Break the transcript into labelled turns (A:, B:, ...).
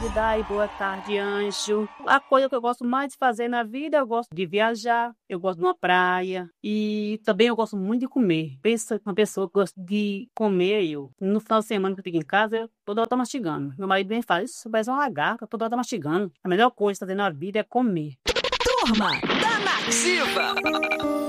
A: Dai, boa tarde, anjo. A coisa que eu gosto mais de fazer na vida, eu gosto de viajar, eu gosto de uma praia e também eu gosto muito de comer. Pensa uma pessoa que gosta de comer, eu. No final de semana que eu fico em casa, eu toda hora tô mastigando. Meu marido bem fala, isso parece uma lagarta, toda hora tá mastigando. A melhor coisa que tá tendo na vida é comer.
B: Turma da Nativa.